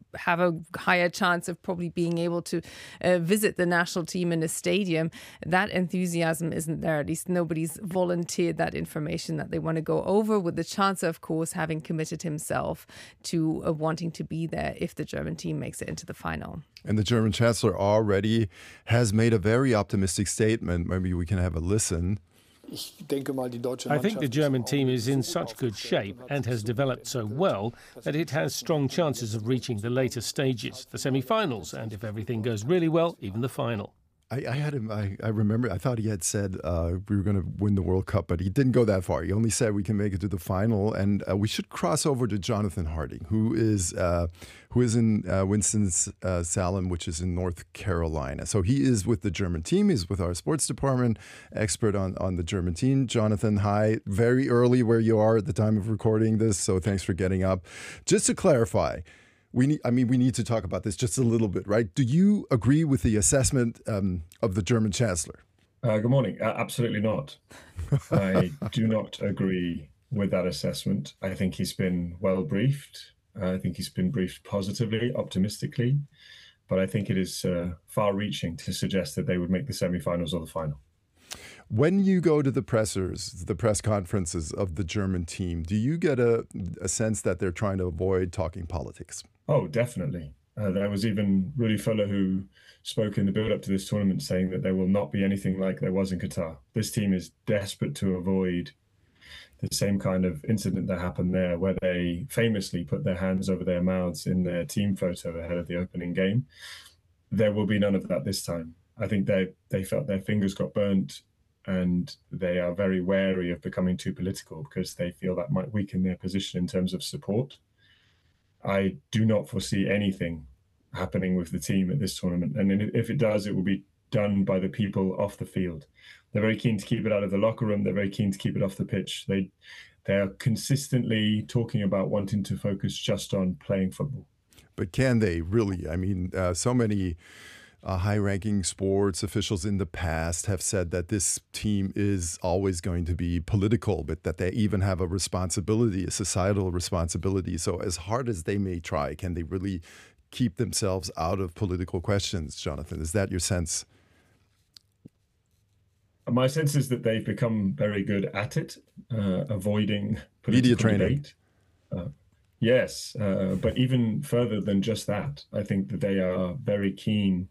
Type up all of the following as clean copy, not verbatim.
have a higher chance of probably being able to visit the national team in a stadium. That enthusiasm isn't there. At least nobody's volunteered that information that they want to go over, with the Chancellor, of course, having committed himself to wanting to be there if the German team makes it into the final. And the German Chancellor already has made a very optimistic statement. Maybe we can have a listen. I think the German team is in such good shape and has developed so well that it has strong chances of reaching the later stages, the semi-finals, and if everything goes really well, even the final. I had him. I remember. I thought he had said we were going to win the World Cup, but he didn't go that far. He only said we can make it to the final, and we should cross over to Jonathan Harding, who is in Winston-Salem, which is in North Carolina. So he is with the German team. He's with our sports department, expert on the German team. Jonathan, hi. Very early where you are at the time of recording this, so thanks for getting up. Just to clarify. We need to talk about this just a little bit, right? Do you agree with the assessment of the German Chancellor? Good morning. Absolutely not. I do not agree with that assessment. I think he's been well briefed. I think he's been briefed positively, optimistically, but I think it is far-reaching to suggest that they would make the semi-finals or the final. When you go to the press conferences of the German team, do you get a sense that they're trying to avoid talking politics? Oh, definitely. There was even Rudi Völler who spoke in the build-up to this tournament saying that there will not be anything like there was in Qatar. This team is desperate to avoid the same kind of incident that happened there, where they famously put their hands over their mouths in their team photo ahead of the opening game. There will be none of that this time. I think they felt their fingers got burnt, and they are very wary of becoming too political because they feel that might weaken their position in terms of support. I do not foresee anything happening with the team at this tournament. And if it does, it will be done by the people off the field. They're very keen to keep it out of the locker room. They're very keen to keep it off the pitch. They are consistently talking about wanting to focus just on playing football. But can they really? I mean, so many high-ranking sports officials in the past have said that this team is always going to be political, but that they even have a responsibility, a societal responsibility. So as hard as they may try, can they really keep themselves out of political questions, Jonathan? Is that your sense? My sense is that they've become very good at it, avoiding political debate. Yes, but even further than just that, I think that they are very keen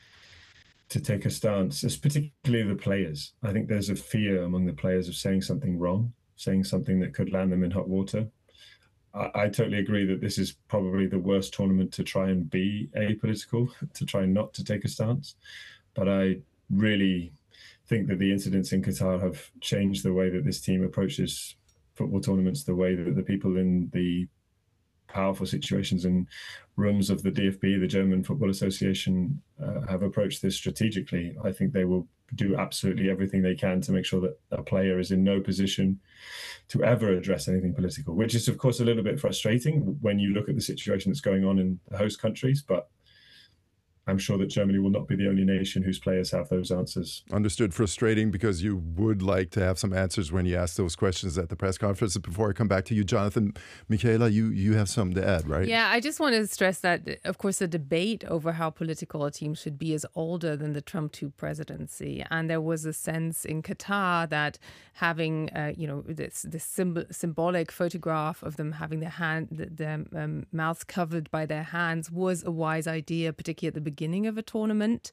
to take a stance, particularly the players. I think there's a fear among the players of saying something wrong, saying something that could land them in hot water. I totally agree that this is probably the worst tournament to try and be apolitical, to try not to take a stance. But I really think that the incidents in Qatar have changed the way that this team approaches football tournaments, the way that the people in the powerful situations and rooms of the DFB, the German Football Association, have approached this strategically. I think they will do absolutely everything they can to make sure that a player is in no position to ever address anything political, which is, of course, a little bit frustrating when you look at the situation that's going on in the host countries. But I'm sure that Germany will not be the only nation whose players have those answers. Understood. Frustrating because you would like to have some answers when you ask those questions at the press conference. Before I come back to you, Jonathan, Michaela, you have something to add, right? Yeah, I just want to stress that, of course, the debate over how political a team should be is older than the Trump 2 presidency. And there was a sense in Qatar that having, this symbolic photograph of them having their mouths covered by their hands was a wise idea, particularly at the beginning of a tournament.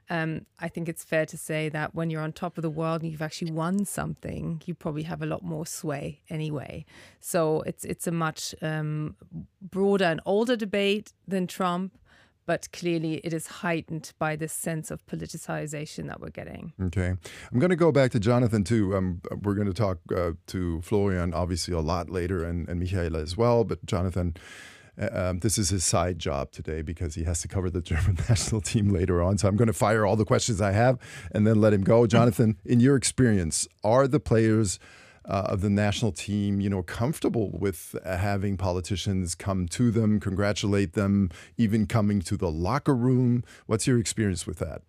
I think it's fair to say that when you're on top of the world and you've actually won something, you probably have a lot more sway anyway. So it's a much broader and older debate than Trump, but clearly it is heightened by this sense of politicization that we're getting. Okay. I'm going to go back to Jonathan, too. We're going to talk to Florian, obviously, a lot later, and Michaela as well. But Jonathan, this is his side job today because he has to cover the German national team later on. So I'm going to fire all the questions I have and then let him go. Jonathan, in your experience, are the players of the national team, comfortable with having politicians come to them, congratulate them, even coming to the locker room? What's your experience with that?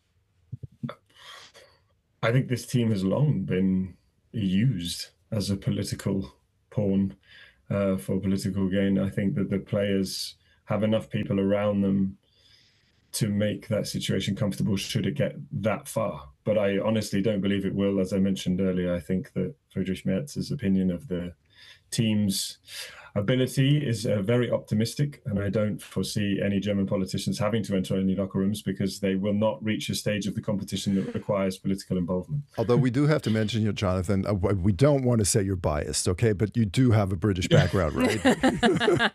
I think this team has long been used as a political pawn for political gain. I think that the players have enough people around them to make that situation comfortable should it get that far. But I honestly don't believe it will. As I mentioned earlier, I think that Friedrich Merz's opinion of the team's ability is very optimistic, and I don't foresee any German politicians having to enter any locker rooms because they will not reach a stage of the competition that requires political involvement. Although we do have to mention here, Jonathan, we don't want to say you're biased, okay? But you do have a British background, right?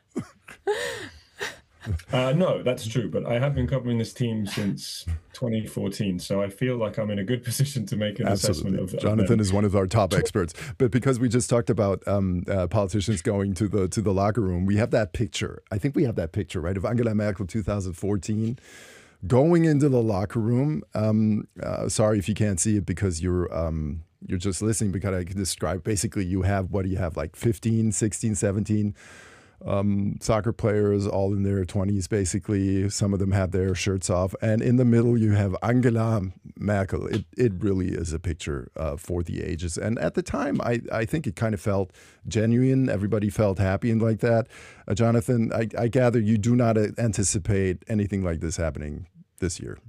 No, that's true. But I have been covering this team since 2014, so I feel like I'm in a good position to make an assessment of Jonathan is one of our top experts. But because we just talked about politicians going to the locker room, we have that picture. I think we have that picture, right, of Angela Merkel 2014 going into the locker room. Sorry if you can't see it because you're just listening, because I can describe. Basically, you have, what do you have, like 15, 16, 17 soccer players, all in their 20s, basically. Some of them have their shirts off. And in the middle, you have Angela Merkel. It really is a picture for the ages. And at the time, I think it kind of felt genuine. Everybody felt happy and like that. Jonathan, I gather you do not anticipate anything like this happening this year.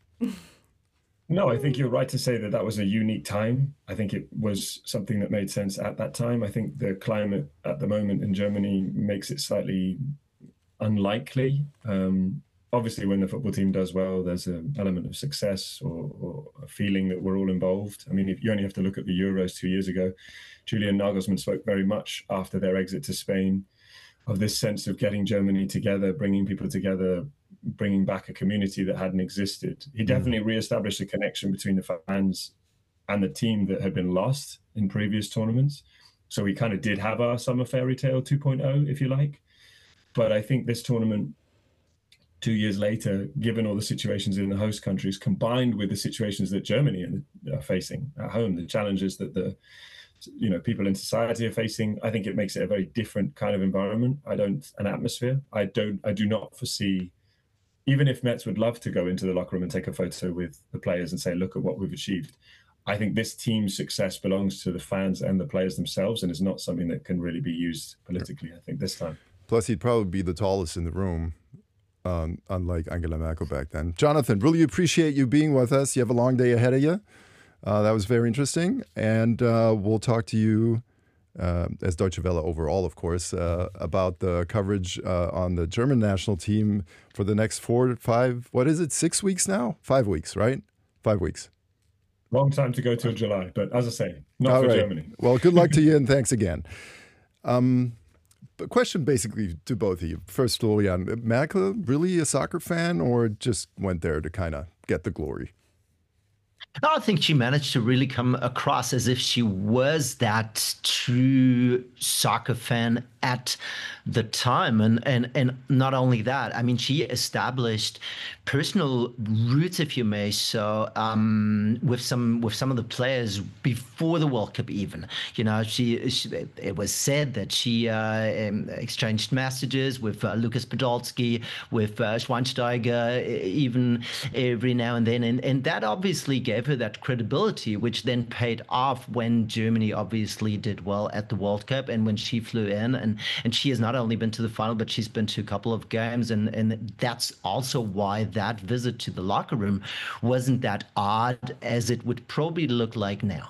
No, I think you're right to say that that was a unique time. I think it was something that made sense at that time. I think the climate at the moment in Germany makes it slightly unlikely. Obviously, when the football team does well, there's an element of success or a feeling that we're all involved. I mean, if you only have to look at the Euros 2 years ago. Julian Nagelsmann spoke very much after their exit to Spain of this sense of getting Germany together, bringing people together, bringing back a community that hadn't existed. He definitely reestablished a connection between the fans and the team that had been lost in previous tournaments. So we kind of did have our summer fairy tale 2.0, if you like. But I think this tournament, 2 years later, given all the situations in the host countries, combined with the situations that Germany are facing at home, the challenges that the people in society are facing, I think it makes it a very different kind of environment. An atmosphere. I do not foresee, even if Metz would love to go into the locker room and take a photo with the players and say, look at what we've achieved. I think this team's success belongs to the fans and the players themselves, and is not something that can really be used politically, I think, this time. Plus, he'd probably be the tallest in the room, unlike Angela Merkel back then. Jonathan, really appreciate you being with us. You have a long day ahead of you. That was very interesting. And we'll talk to you, as Deutsche Welle overall, of course, about the coverage on the German national team for the next 4 to 5, 6 weeks now? 5 weeks, right? 5 weeks. Long time to go till July, but as I say, not for Germany. Well, good luck to you, and thanks again. A question basically to both of you. First, Florian, Merkel really a soccer fan, or just went there to kind of get the glory? I think she managed to really come across as if she was that true soccer fan at the time. And not only that, I mean, she established personal roots, if you may, so with some of the players before the World Cup even. It was said that she exchanged messages with Lukas Podolski, with Schweinsteiger, even every now and then. And that obviously gave her that credibility, which then paid off when Germany obviously did well at the World Cup and when she flew in. And she has not only been to the final, but she's been to a couple of games. And that's also why that visit to the locker room wasn't that odd as it would probably look like now.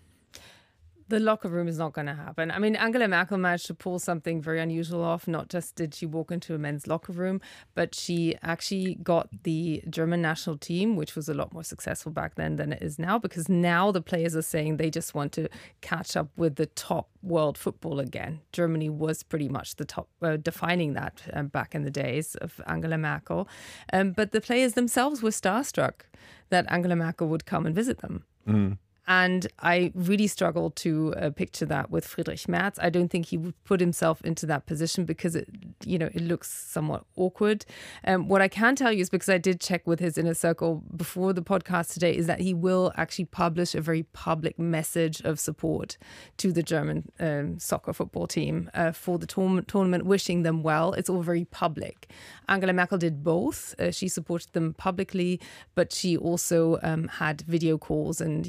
The locker room is not going to happen. I mean, Angela Merkel managed to pull something very unusual off. Not just did she walk into a men's locker room, but she actually got the German national team, which was a lot more successful back then than it is now, because now the players are saying they just want to catch up with the top world football again. Germany was pretty much the top, defining that back in the days of Angela Merkel. But the players themselves were starstruck that Angela Merkel would come and visit them. Mm. And I really struggle to picture that with Friedrich Merz. I don't think he would put himself into that position because it looks somewhat awkward. What I can tell you is, because I did check with his inner circle before the podcast today, is that he will actually publish a very public message of support to the German soccer football team for the tournament, wishing them well. It's all very public. Angela Merkel did both. She supported them publicly, but she also had video calls and,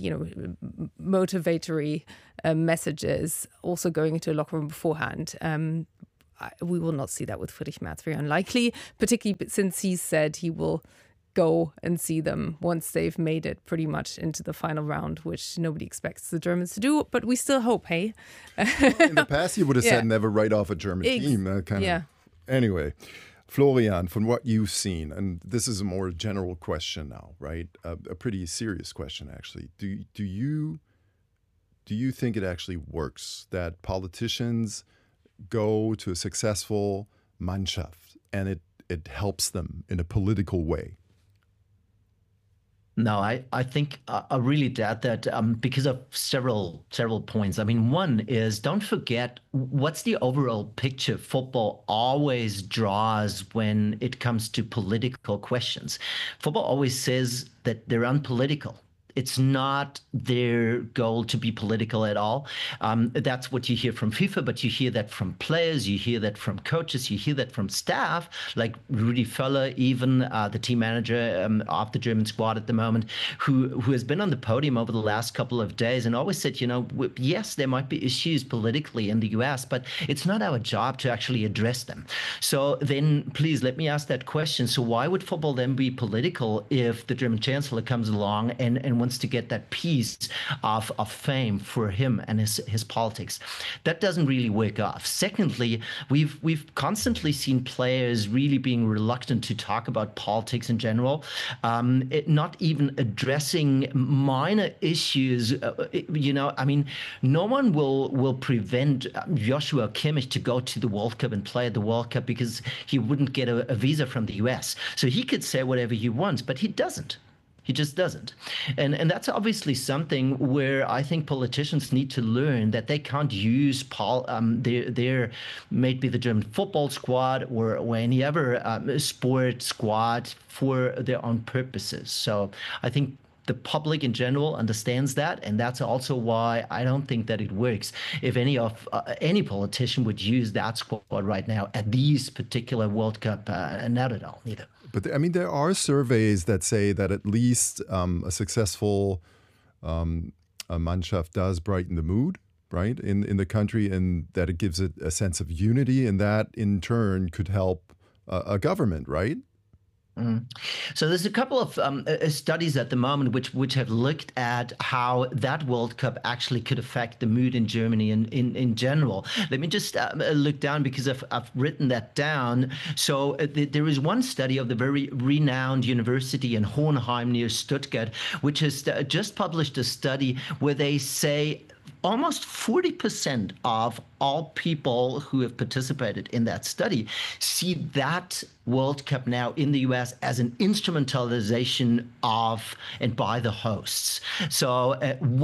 motivatory messages also going into a locker room beforehand. we will not see that with Friedrich Merz. Very unlikely, particularly since he said he will go and see them once they've made it pretty much into the final round, which nobody expects the Germans to do, but we still hope, hey? In the past, he would have said never write off a German team. Anyway, Florian, from what you've seen, and this is a more general question now, right? A pretty serious question, actually. Do you think it actually works that politicians go to a successful Mannschaft and it helps them in a political way? No, I think I really doubt that because of several points. I mean, one is, don't forget, what's the overall picture football always draws when it comes to political questions. Football always says that they're unpolitical. It's not their goal to be political at all. That's what you hear from FIFA, but you hear that from players, you hear that from coaches, you hear that from staff, like Rudi Völler, even the team manager of the German squad at the moment, who has been on the podium over the last couple of days and always said, yes, there might be issues politically in the US, but it's not our job to actually address them. So then please let me ask that question. So why would football then be political if the German chancellor comes along and wants to get that piece of fame for him and his politics? That doesn't really work off. Secondly, we've constantly seen players really being reluctant to talk about politics in general, not even addressing minor issues. I mean, no one will prevent Joshua Kimmich to go to the World Cup and play at the World Cup because he wouldn't get a visa from the US. So he could say whatever he wants, but he doesn't. He just doesn't. And that's obviously something where I think politicians need to learn that they can't use their maybe the German football squad or any other sport squad for their own purposes. So I think the public in general understands that, and that's also why I don't think that it works if any politician would use that squad right now at these particular World Cup, not at all, neither. But I mean, there are surveys that say that at least a successful Mannschaft does brighten the mood, right, in the country, and that it gives it a sense of unity, and that in turn could help a government, right? So there's a couple of studies at the moment which have looked at how that World Cup actually could affect the mood in Germany in general. Let me just look down because I've written that down. So there is one study of the very renowned university in Hohenheim near Stuttgart, which has just published a study where they say almost 40% of all people who have participated in that study see that World Cup now in the US as an instrumentalization of and by the hosts. So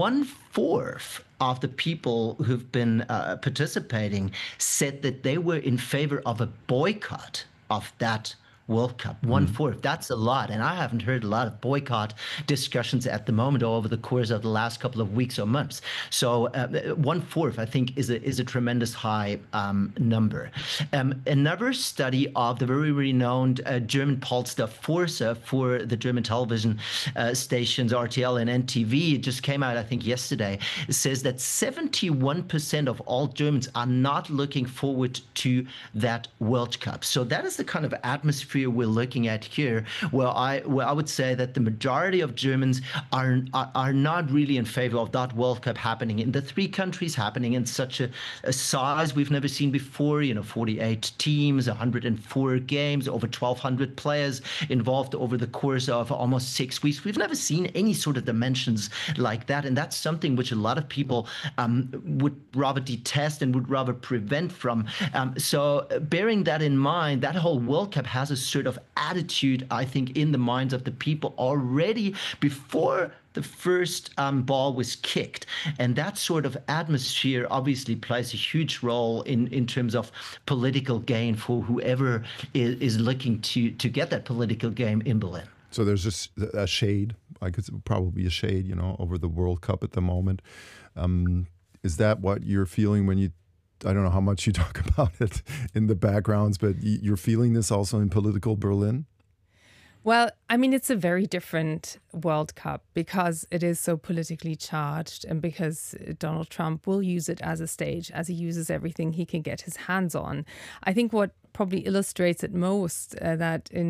1/4 of the people who've been participating said that they were in favor of a boycott of that World Cup. 1/4. That's a lot. And I haven't heard a lot of boycott discussions at the moment or over the course of the last couple of weeks or months. So 1/4, I think, is a tremendous high number. Another study of the very renowned German pollster Forsa for the German television stations RTL and NTV, it just came out, I think, yesterday. It says that 71% of all Germans are not looking forward to that World Cup. So that is the kind of atmosphere we're looking at here, where I would say that the majority of Germans are not really in favor of that World Cup happening in the three countries, happening in such a size we've never seen before. 48 teams, 104 games, over 1,200 players involved over the course of almost 6 weeks. We've never seen any sort of dimensions like that, and that's something which a lot of people would rather detest and would rather prevent from. So bearing that in mind, that whole World Cup has a sort of attitude, I think, in the minds of the people already before the first ball was kicked. And that sort of atmosphere obviously plays a huge role in terms of political gain for whoever is looking to get that political game in Berlin. So there's just a shade, I guess it would probably be a shade, over the World Cup at the moment. Is that what you're feeling when you, I don't know how much you talk about it in the backgrounds, but you're feeling this also in political Berlin? Well, I mean, it's a very different World Cup because it is so politically charged and because Donald Trump will use it as a stage, as he uses everything he can get his hands on. I think what probably illustrates it most that in